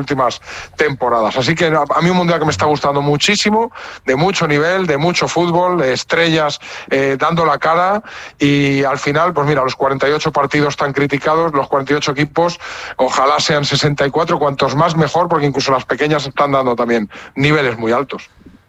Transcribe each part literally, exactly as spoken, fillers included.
últimas temporadas. Así que a mí un mundial que me está gustando muchísimo, de mucho nivel, de mucho fútbol, de estrellas eh, dando la cara, y al final, pues mira, los cuarenta y ocho partidos tan criticados, los cuarenta y ocho equipos, ojalá sean sesenta y cuatro, cuantos más mejor, porque incluso las pequeñas están dando también niveles muy altos.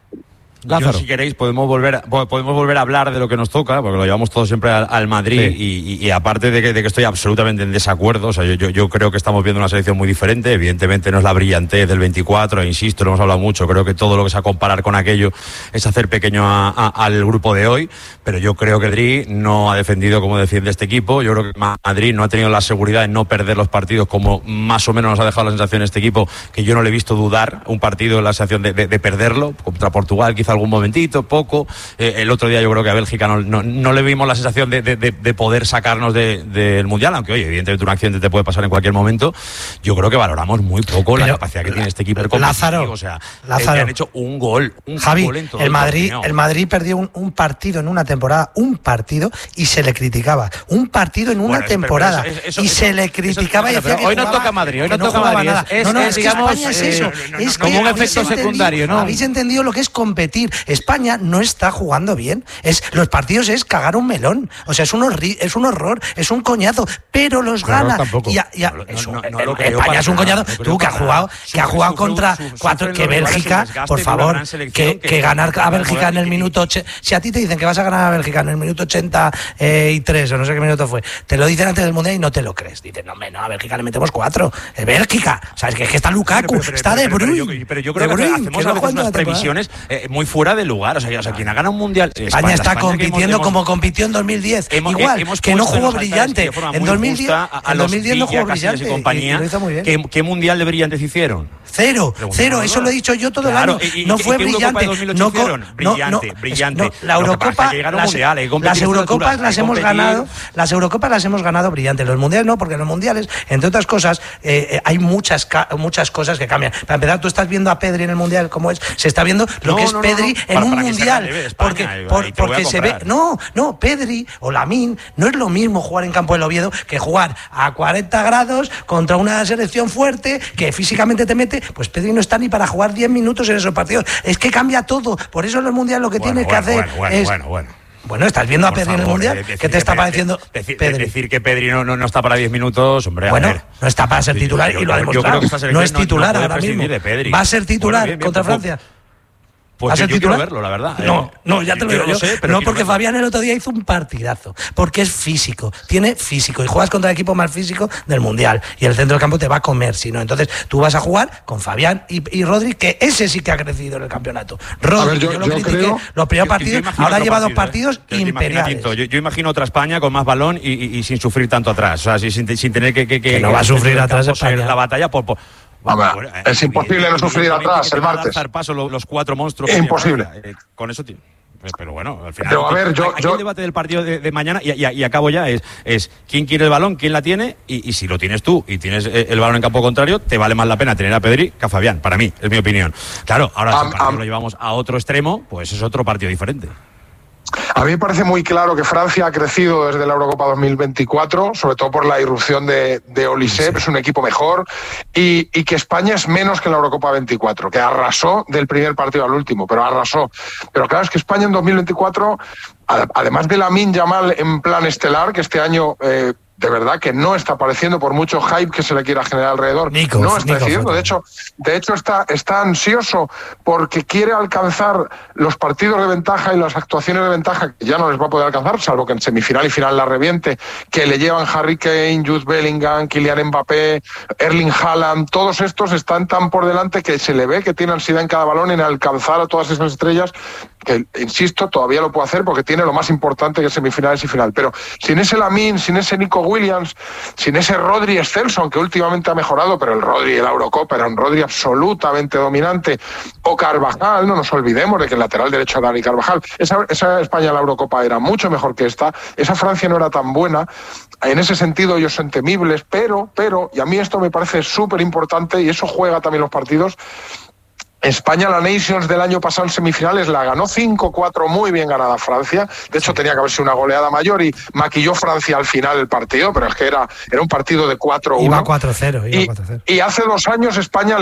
Yo, si queréis, podemos volver, podemos volver a hablar de lo que nos toca, porque lo llevamos todo siempre al, al Madrid, sí. y, y, y aparte de que, de que estoy absolutamente en desacuerdo, o sea, yo, yo, yo creo que estamos viendo una selección muy diferente. Evidentemente no es la brillantez del veinticuatro, e insisto, lo hemos hablado mucho, creo que todo lo que sea comparar con aquello es hacer pequeño a, a, al grupo de hoy, pero yo creo que Dri no ha defendido como defiende este equipo. Yo creo que Madrid no ha tenido la seguridad de no perder los partidos, como más o menos nos ha dejado la sensación este equipo, que yo no le he visto dudar un partido, la sensación de, de, de perderlo. Contra Portugal quizá algún momentito, poco. Eh, el otro día yo creo que a Bélgica no, no, no le vimos la sensación de, de, de poder sacarnos del de, de Mundial, aunque oye, evidentemente un accidente te puede pasar en cualquier momento. Yo creo que valoramos muy poco pero, la capacidad que la, tiene este equipo. Lázaro, o sea, Lázaro, han hecho un gol, un Javi, gol en todo el Madrid, el, el Madrid perdió un, un partido en una temporada, un partido, y se le criticaba. Un partido en una bueno, temporada, eso, eso, y eso, se le criticaba eso, y decía que hoy jugaba, no toca Madrid, hoy no, no toca Madrid. Nada. Es, no, no, es, es digamos, que España es eso. Eh, no, no, es como que un efecto secundario, ¿no? Habéis entendido lo que es competir. España no está jugando bien. Es, los partidos es cagar un melón. O sea, es un, horri- es un horror, es un coñazo, pero los claro, gana. Tampoco. Y a, y a, no, es un, no, no, el, no España es un coñazo. No Tú que has jugado, que ha jugado contra su, su, cuatro, que rivales, Bélgica, por favor, que, que, que ganar a Bélgica en el minuto ocho, si a ti te dicen que vas a ganar a Bélgica en el minuto ochenta y tres o no sé qué minuto fue, te lo dicen antes del Mundial y no te lo crees. Dicen, no, hombre, no, a Bélgica le metemos cuatro. Es Bélgica. O sea, es que, es que está Lukaku, pero, pero, está De Bruyne. Pero, pero, yo, pero yo creo que hacemos a veces unas previsiones eh, muy fuera de lugar. O sea, o sea, quien ha ganado un Mundial... España, España está España compitiendo hemos, como compitió en dos mil diez. Hemos, Igual, hemos que no jugó brillante. En dos mil diez, a, a en dos mil diez no jugó brillante. Y compañía, y lo hizo muy bien. ¿Qué, ¿Qué Mundial de brillantes hicieron? Cero, cero, eso lo he dicho yo todo claro, el año. Y, no y, fue ¿qué brillante. dos mil ocho no, hicieron? Brillante, no, brillante. No, la Eurocopa, las, mundial, las Eurocopas las hemos ganado, las Eurocopas las hemos ganado brillante. Los mundiales no, porque en los mundiales, entre otras cosas, eh, hay muchas muchas cosas que cambian. Para empezar, tú estás viendo a Pedri en el mundial como es, se está viendo lo no, que es no, Pedri no, no. en para, un para mundial, España, porque ahí, por, ahí porque se ve, no, no, Pedri o Lamine no es lo mismo jugar en Campo del Oviedo que jugar a cuarenta grados contra una selección fuerte que físicamente te mete. Pues Pedri no está ni para jugar diez minutos en esos partidos. Es que cambia todo. Por eso en los mundiales lo que bueno, tienes bueno, que hacer bueno, bueno, es bueno, bueno. Bueno, estás viendo Por a Pedri favor, en el Mundial. eh, decir, ¿Qué te está pareciendo decir, Pedri? Decir que Pedri no, no, no está para diez minutos, hombre. Bueno, a ver. no está para ser titular yo, yo, y lo ha demostrado. Yo creo que esta selección no es titular no, no ahora mismo. De Va a ser titular bueno, bien, bien, contra bien, Francia. Pues yo, yo quiero verlo, la verdad. No, no, ya te lo digo yo. Lo sé, pero no, porque verlo. Fabián el otro día hizo un partidazo. Porque es físico, tiene físico. Y juegas contra el equipo más físico del Mundial. Y el centro del campo te va a comer, si no. Entonces tú vas a jugar con Fabián y, y Rodri, que ese sí que ha crecido en el campeonato. Rodri, ver, yo, yo lo yo critiqué creo, los primeros partidos, ahora lleva dos partidos eh, imperiales. Yo, yo imagino otra España con más balón y, y, y sin sufrir tanto atrás. O sea, sin, sin tener que... que, que, que no que va a sufrir atrás España. La batalla por... por Bueno, bueno, es imposible no sufrir atrás el martes. Dar paso los, los cuatro monstruos. Es imposible. Eh, con eso tiene. Pero bueno, al final. Pero a ver, yo, aquí yo... el debate del partido de, de mañana, y, y, y acabo ya, es, es quién quiere el balón, quién la tiene, y, y si lo tienes tú y tienes el balón en campo contrario, te vale más la pena tener a Pedri que a Fabián, para mí, es mi opinión. Claro, ahora um, si el partido um, lo llevamos a otro extremo, pues es otro partido diferente. A mí me parece muy claro que Francia ha crecido desde la Eurocopa dos mil veinticuatro, sobre todo por la irrupción de, de Olise, sí. Es un equipo mejor, y, y que España es menos que en la Eurocopa veinticuatro, que arrasó del primer partido al último, pero arrasó. Pero claro, es que España en dos mil veinticuatro, además de Lamine Yamal en plan estelar, que este año... Eh, de verdad que no está apareciendo por mucho hype que se le quiera generar alrededor. Nico, no está decidiendo. De hecho, de hecho está, está ansioso porque quiere alcanzar los partidos de ventaja y las actuaciones de ventaja que ya no les va a poder alcanzar, salvo que en semifinal y final la reviente, que le llevan Harry Kane, Jude Bellingham, Kylian Mbappé, Erling Haaland. Todos estos están tan por delante que se le ve que tiene ansiedad en cada balón en alcanzar a todas esas estrellas que, insisto, todavía lo puede hacer porque tiene lo más importante que es semifinales y final. Pero sin ese Lamine, sin ese Nico Williams, sin ese Rodri excelso, aunque últimamente ha mejorado, pero el Rodri de la Eurocopa era un Rodri absolutamente dominante, o Carvajal, no nos olvidemos de que el lateral derecho de Dani Carvajal, esa, esa España de la Eurocopa era mucho mejor que esta, esa Francia no era tan buena, en ese sentido ellos son temibles, pero, pero, y a mí esto me parece súper importante, y eso juega también los partidos. España, la Nations del año pasado en semifinales la ganó cinco cuatro, muy bien ganada Francia. De hecho, tenía que haber sido una goleada mayor y maquilló Francia al final el partido, pero es que era, era un partido de cuatro uno. Iba cuatro cero. Iba cuatro cero. Y, y hace dos años España